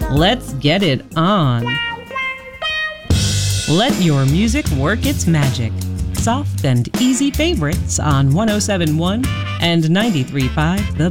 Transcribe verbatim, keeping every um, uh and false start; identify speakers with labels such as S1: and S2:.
S1: Let's get it on. Let your music work its magic. Soft and easy favorites on one oh seven point one and ninety-three point five The